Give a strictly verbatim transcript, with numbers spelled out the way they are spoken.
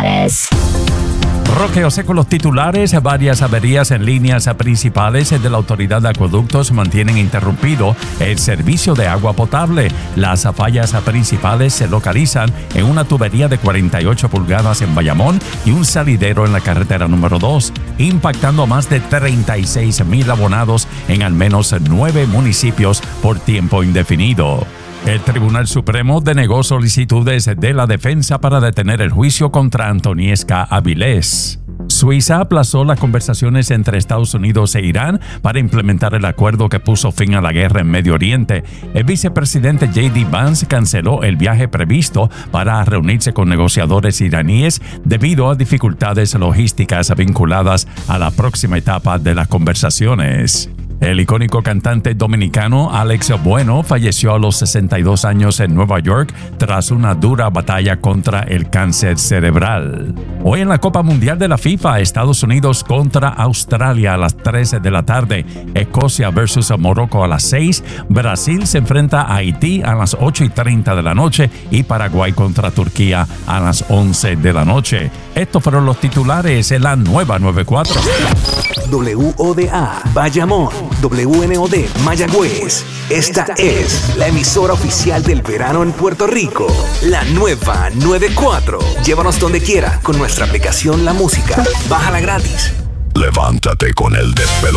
tres. Roque José con los titulares. Varias averías en líneas principales de la Autoridad de Acueductos mantienen interrumpido el servicio de agua potable. Las fallas principales se localizan en una tubería de cuarenta y ocho pulgadas en Bayamón y un salidero en la carretera número dos, impactando a más de treinta y seis mil abonados en al menos nueve municipios por tiempo indefinido. El Tribunal Supremo denegó solicitudes de la defensa para detener el juicio contra Antoniesca Avilés. Suiza aplazó las conversaciones entre Estados Unidos e Irán para implementar el acuerdo que puso fin a la guerra en Medio Oriente. El vicepresidente J D Vance canceló el viaje previsto para reunirse con negociadores iraníes debido a dificultades logísticas vinculadas a la próxima etapa de las conversaciones. El icónico cantante dominicano Alex Bueno falleció a los sesenta y dos años en Nueva York tras una dura batalla contra el cáncer cerebral. Hoy en la Copa Mundial de la FIFA, Estados Unidos contra Australia a las tres de la tarde, Escocia versus Morocco a las seis, Brasil se enfrenta a Haití a las ocho y treinta de la noche y Paraguay contra Turquía a las once de la noche. Estos fueron los titulares en la nueva noventa y cuatro. W O D A Bayamón, W N O D Mayagüez. Esta es la emisora oficial del verano en Puerto Rico. La nueva noventa y cuatro. Llévanos donde quiera con nuestra aplicación La Música. Bájala gratis. Levántate con el despelote.